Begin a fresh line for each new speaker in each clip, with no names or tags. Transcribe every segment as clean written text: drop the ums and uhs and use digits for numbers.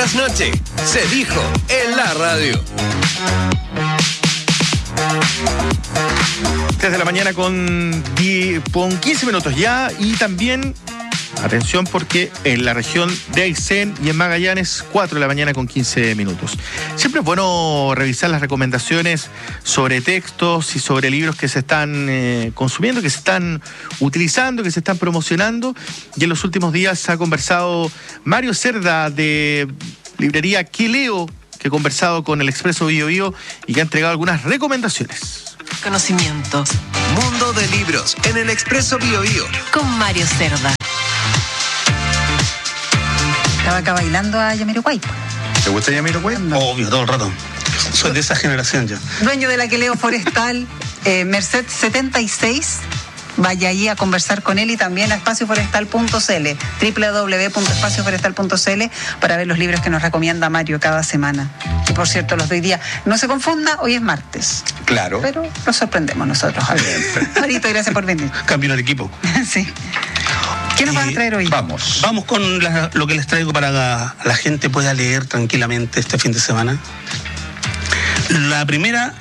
Buenas noches, se dijo en la radio.
3 de la mañana con 15 minutos ya, y también, atención, porque en la región de Aysén y en Magallanes, 4 de la mañana con 15 minutos. Siempre es bueno revisar las recomendaciones sobre textos y sobre libros que se están consumiendo, que se están utilizando, que se están promocionando. Y en los últimos días ha conversado Mario Cerda de librería ¿Qué leo?, que ha conversado con el Expreso Bio Bio y que ha entregado algunas recomendaciones.
Conocimientos.
Mundo de libros en el Expreso Bio Bio.
Con Mario Cerda.
Estaba acá bailando a Jamiroquai.
¿Te gusta Jamiroquai?
Obvio, todo el rato. Soy de esa generación ya.
Dueño de la Que leo Forestal, Merced 76. Vaya allí a conversar con él, y también a espacioforestal.cl, www.espacioforestal.cl, para ver los libros que nos recomienda Mario cada semana. Y por cierto, los de hoy día, no se confunda, hoy es martes.
Claro.
Pero nos sorprendemos nosotros. Marito, gracias por venir.
Cambio el equipo.
Sí. ¿Qué nos van a traer hoy?
Vamos
con lo que les traigo para que la gente pueda leer tranquilamente este fin de semana. La primera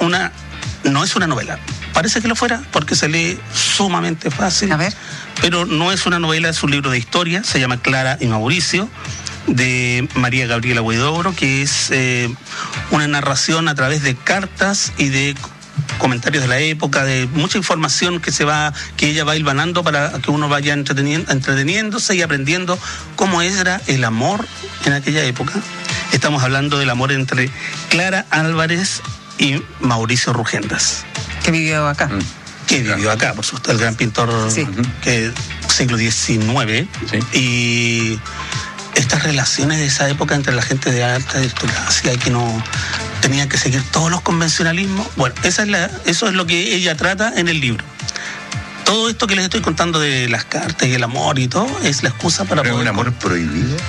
no es una novela. Parece que lo fuera porque se lee sumamente fácil.
A ver.
Pero no es una novela, es un libro de historia. Se llama Clara y Mauricio, de María Gabriela Huidobro, que es una narración a través de cartas y de comentarios de la época, de mucha información que ella va hilvanando para que uno vaya entreteniéndose y aprendiendo cómo era el amor en aquella época. Estamos hablando del amor entre Clara Álvarez y Mauricio Rugendas.
Que vivió acá.
Que vivió acá, por supuesto, el gran pintor,
sí,
que siglo XIX. Sí. Y estas relaciones de esa época entre la gente de alta aristocracia y que no tenía que seguir todos los convencionalismos. Bueno, eso es lo que ella trata en el libro. Todo esto que les estoy contando de las cartas y el amor y todo es la excusa para
poder... ¿Pero un amor prohibido?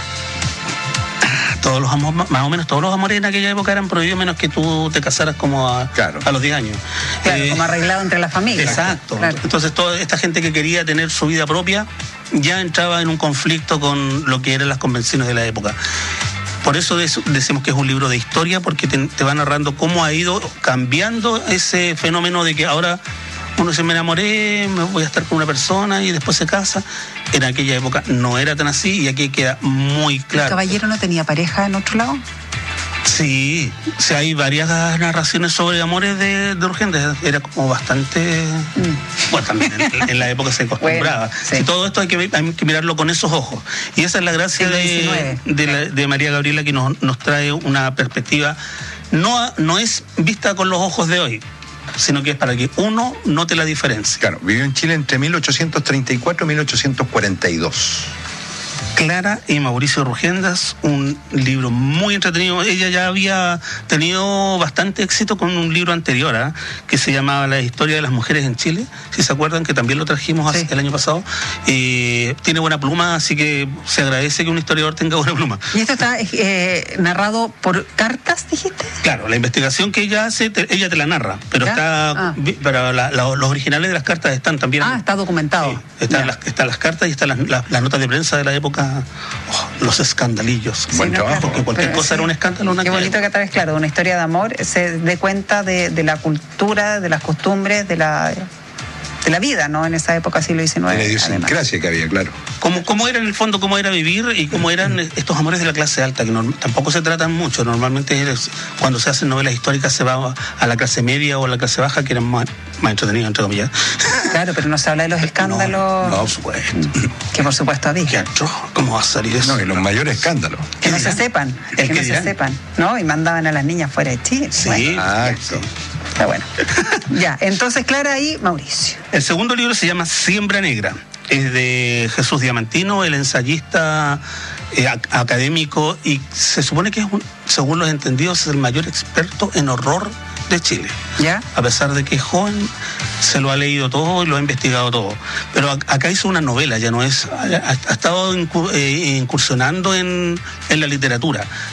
Todos los amores, más o menos todos los amores en aquella época eran prohibidos, menos que tú te casaras como a los 10 años.
Claro, como arreglado entre las familias.
Exacto.
Claro.
Entonces toda esta gente que quería tener su vida propia ya entraba en un conflicto con lo que eran las convenciones de la época. Por eso decimos que es un libro de historia, porque te va narrando cómo ha ido cambiando ese fenómeno de que ahora uno se me enamoré, me voy a estar con una persona y después se casa. En aquella época no era tan así, y aquí queda muy claro.
¿El caballero no tenía pareja en otro lado?
Sí, hay varias narraciones sobre amores de Urgentes. Era como bastante... Bueno, también en la época se acostumbraba. Bueno, sí. Todo esto hay que mirarlo con esos ojos. Y esa es la gracia de María Gabriela, que nos trae una perspectiva. No es vista con los ojos de hoy, sino que es para que uno note la diferencia.
Claro, vivió en Chile entre 1834 y 1842.
Clara y Mauricio Rugendas, un libro muy entretenido. Ella ya había tenido bastante éxito con un libro anterior, que se llamaba La historia de las mujeres en Chile, si se acuerdan, que también lo trajimos el año pasado. Tiene buena pluma, así que se agradece que un historiador tenga buena pluma.
¿Y esto está narrado por cartas, dijiste?
Claro, la investigación que ella hace, ella te la narra, pero pero los originales de las cartas están también...
está documentado.
Sí, están las cartas y están las notas de prensa de la época. Los escandalillos.
Buen trabajo.
Porque cualquier cosa era un escándalo.
Qué bonito que a través, claro, de una historia de amor se dé cuenta de la cultura, de las costumbres, de la vida, ¿no? En esa época, siglo XIX.
De la idiosincrasia que había, claro.
Cómo era en el fondo, cómo era vivir y cómo eran estos amores de la clase alta, que tampoco se tratan mucho. Normalmente cuando se hacen novelas históricas se va a la clase media o a la clase baja, que eran más entretenidas, entre comillas.
Claro, pero no se habla de los escándalos.
No, por supuesto.
Que por supuesto había.
¿Cómo va a salir eso?
No, y los mayores escándalos.
Que no se sepan. Que no se sepan, ¿no? Y mandaban a las niñas fuera de Chile.
Sí,
exacto.
Está bueno. Ya, entonces Clara y Mauricio.
El segundo libro se llama Siembra Negra. Es de Jesús Diamantino, el ensayista académico, y se supone que según los entendidos, es el mayor experto en horror de Chile.
¿Ya?
A pesar de que es joven, se lo ha leído todo y lo ha investigado todo. Pero acá hizo una novela, ya no es... Ha estado incursionando en la literatura.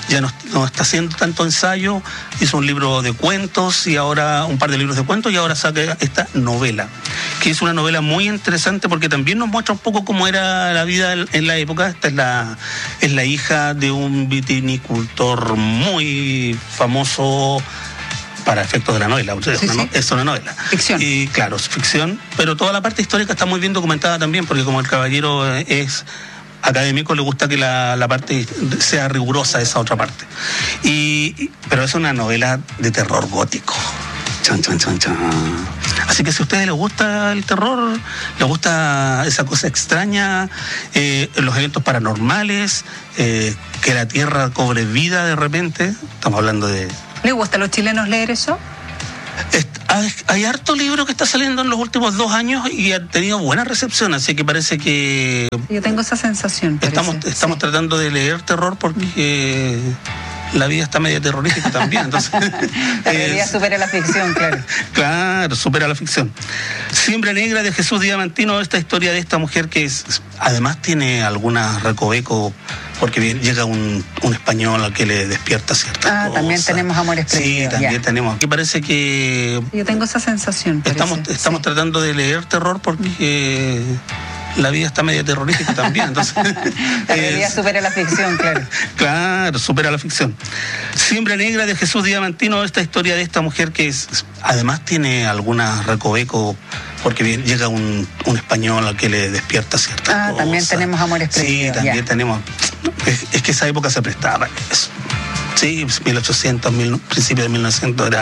ya no está haciendo tanto ensayo, hizo un libro de cuentos y ahora un par de libros de cuentos y ahora saca esta novela, que es una novela muy interesante porque también nos muestra un poco cómo era la vida en la época. Esta es la hija de un vitinicultor muy famoso para efectos de la novela. Es una novela.
Ficción.
Y claro, es ficción, pero toda la parte histórica está muy bien documentada también, porque como el caballero es académico, le gusta que la parte sea rigurosa, esa otra parte. Pero es una novela de terror gótico. Chan, chan, chan, chan. Así que si a ustedes les gusta el terror, les gusta esa cosa extraña, los eventos paranormales, que la tierra cobre vida de repente, estamos hablando de...
¿Le gusta a los chilenos leer eso?
Hay harto libro que está saliendo en los últimos 2 años y ha tenido buena recepción, así que parece que...
Yo tengo esa sensación.
Estamos tratando de leer terror porque la vida está media terrorífica también, entonces...
La realidad supera la ficción, claro.
Claro, supera la ficción. Siembra Negra de Jesús Diamantino, esta historia de esta mujer que además tiene algunas recovecos, porque llega un español al que le despierta ciertas cosas.
También tenemos Amores Prohibidos.
Sí, también tenemos. Aquí parece que...
Yo tengo esa sensación.
Estamos tratando de leer terror porque la vida está media terrorífica también, entonces...
La realidad supera la ficción, claro.
Claro, supera la ficción. Siembra Negra de Jesús Diamantino, esta historia de esta mujer que además tiene algunas recovecos, porque llega un español al que le despierta ciertas cosas.
También tenemos Amores Prohibidos.
Sí, también tenemos... Es que esa época se prestaba para eso. Sí, 1800, principios de 1900 era